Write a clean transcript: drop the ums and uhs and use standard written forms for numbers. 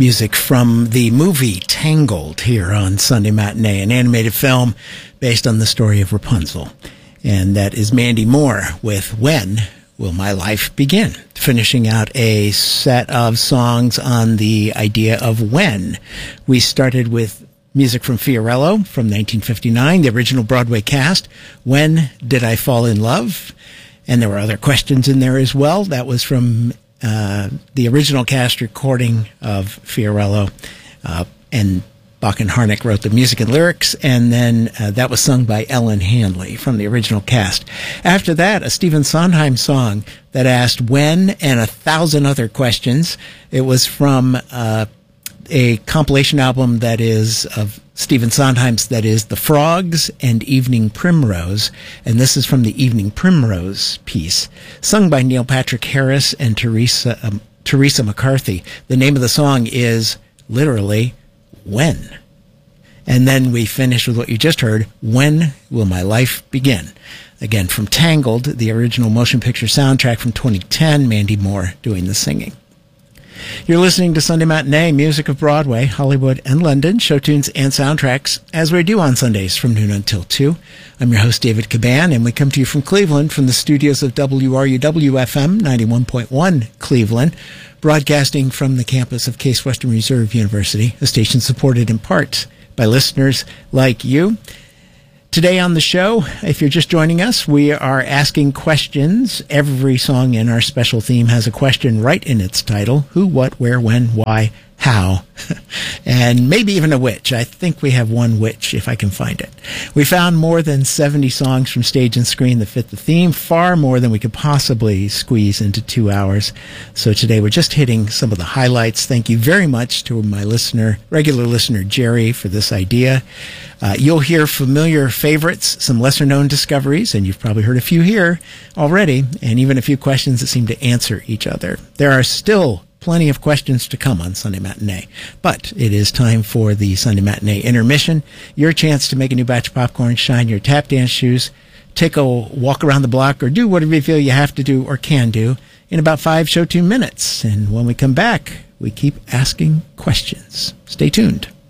Music from the movie Tangled here on Sunday Matinee, an animated film based on the story of Rapunzel. And that is Mandy Moore with When Will My Life Begin? Finishing out a set of songs on the idea of when. We started with music from Fiorello from 1959, the original Broadway cast. When Did I Fall in Love? And there were other questions in there as well. That was from the original cast recording of Fiorello, and Bach and Harnick wrote the music and lyrics, and then that was sung by Ellen Hanley from the original cast. After that, a Stephen Sondheim song that asked when and 1,000 other questions. It was from a compilation album that is of Stephen Sondheim's, that is The Frogs and Evening Primrose, and this is from the Evening Primrose piece, sung by Neil Patrick Harris and Teresa McCarthy. The name of the song is literally When. And then we finish with what you just heard, When Will My Life Begin? Again, from Tangled, the original motion picture soundtrack from 2010, Mandy Moore doing the singing. You're listening to Sunday Matinee, music of Broadway, Hollywood, and London, show tunes and soundtracks, as we do on Sundays from noon until 2. I'm your host, David Caban, and we come to you from Cleveland, from the studios of WRUW-FM 91.1 Cleveland, broadcasting from the campus of Case Western Reserve University, a station supported in part by listeners like you. Today on the show, if you're just joining us, we are asking questions. Every song in our special theme has a question right in its title. Who, what, where, when, why, how, and maybe even a which. I think we have one which, if I can find it. We found more than 70 songs from stage and screen that fit the theme, far more than we could possibly squeeze into 2 hours. So today we're just hitting some of the highlights. Thank you very much to my regular listener, Jerry, for this idea. You'll hear familiar favorites, some lesser-known discoveries, and you've probably heard a few here already, and even a few questions that seem to answer each other. There are still plenty of questions to come on Sunday Matinee, but it is time for the Sunday Matinee intermission. Your chance to make a new batch of popcorn, shine your tap dance shoes, take a walk around the block, or do whatever you feel you have to do or can do in about 5 show tune minutes. And when we come back, we keep asking questions. Stay tuned.